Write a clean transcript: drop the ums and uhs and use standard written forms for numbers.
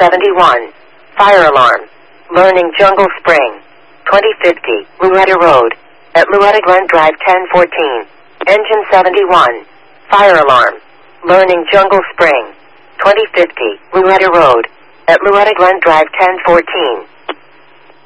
71. Fire alarm. Learning Jungle Spring. 2050. Louetta Road. At Louetta Glen Drive 1014. Engine 71. Fire alarm. Learning Jungle Spring. 2050. Louetta Road. At Louetta Glen Drive 1014.